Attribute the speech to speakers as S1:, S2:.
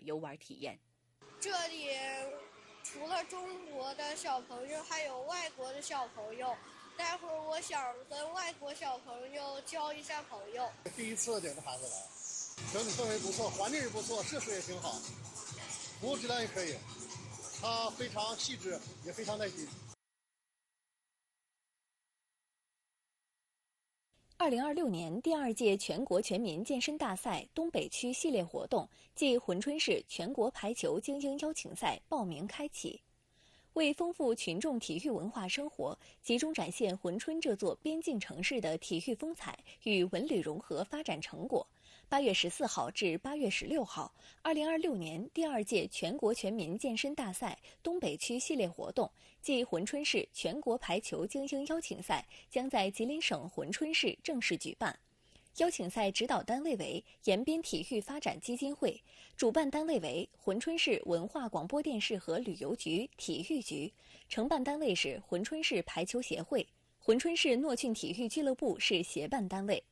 S1: 游玩体验。
S2: 这里除了中国的小朋友，还有外国的小朋友。待会儿我想跟外国小朋友交一下朋友。
S3: 第一次领着孩子来，整体氛围不错，环境也不错，设施也挺好，服务质量也可以，它非常细致，也非常耐心。
S1: 2026年第2届全国全民健身大赛东北区系列活动暨珲春市全国排球精英邀请赛报名开启。为丰富群众体育文化生活，集中展现珲春这座边境城市的体育风采与文旅融合发展成果，8月14号至8月16号，2026年第2届全国全民健身大赛东北区系列活动暨珲春市全国排球精英邀请赛将在吉林省珲春市正式举办。邀请赛指导单位为延边体育发展基金会，主办单位为珲春市文化广播电视和旅游局体育局，承办单位是珲春市排球协会，珲春市诺逊体育俱乐部是协办单位。